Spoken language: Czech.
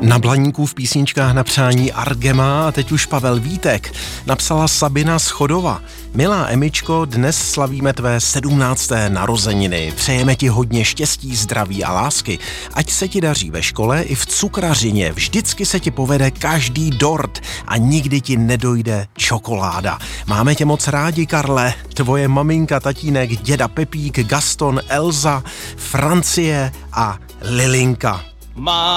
Na Blaníku v písničkách na přání Argema a teď už Pavel Vítek. Napsala Sabina Schodova. Milá Emičko, dnes slavíme tvé 17. narozeniny. Přejeme ti hodně štěstí, zdraví a lásky. Ať se ti daří ve škole i v cukrařině. Vždycky se ti povede každý dort a nikdy ti nedojde čokoláda. Máme tě moc rádi, Karle. Tvoje maminka, tatínek, děda Pepík, Gaston, Elza, Francie a Lilinka.